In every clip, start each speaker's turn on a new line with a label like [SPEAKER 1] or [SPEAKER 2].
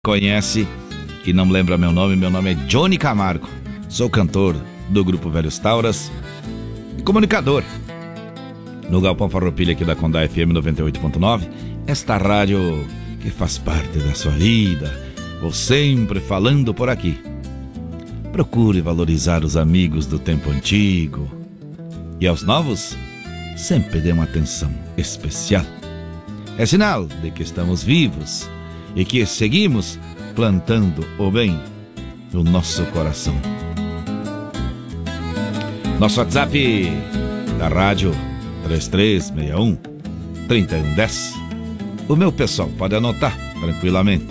[SPEAKER 1] Conhece e não lembra meu nome é Johnny Camargo. Sou cantor do grupo Velhos Tauras e comunicador no Galpão Farroupilha aqui da Condá FM 98.9, esta rádio que faz parte da sua vida. Vou sempre falando por aqui. Procure valorizar os amigos do tempo antigo e aos novos sempre dê uma atenção especial. É sinal de que estamos vivos e que seguimos plantando o bem no nosso coração. Nosso WhatsApp da rádio 3361-3110. O meu pessoal pode anotar tranquilamente.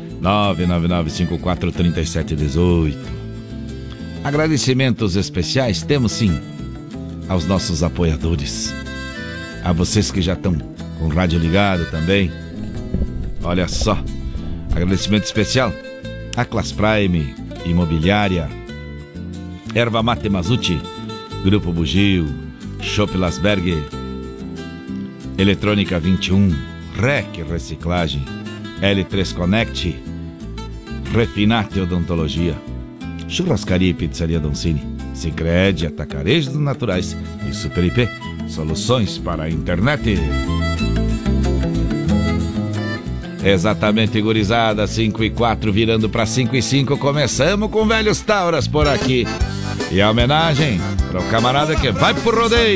[SPEAKER 1] 999543718. Agradecimentos especiais temos sim aos nossos apoiadores, a vocês que já estão com o rádio ligado também. Olha só, agradecimento especial a Class Prime Imobiliária, Erva Mate Mazuti, Grupo Bugio, Shop Lasberg, Eletrônica 21, REC Reciclagem, L3 Connect, Refinate Odontologia, Churrascaria e Pizzaria Doncini, Sicredi, Atacarejos Naturais e Super IP, soluções para a internet. Exatamente, gurizada, 5:04 virando para 5:05, começamos com Velhos Tauras por aqui. E a homenagem para o camarada que vai pro rodeio.